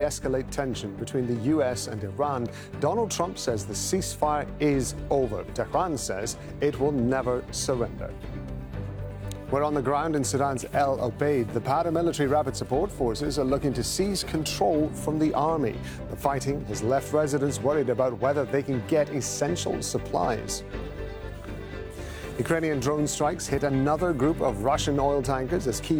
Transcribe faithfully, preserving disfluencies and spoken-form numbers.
de-escalate tension between the U S and Iran. Donald Trump says the ceasefire is over. Tehran says it will never surrender. We're on the ground in Sudan's El Obeid. The paramilitary rapid support forces are looking to seize control from the army. The fighting has left residents worried about whether they can get essential supplies. Ukrainian drone strikes hit another group of Russian oil tankers as key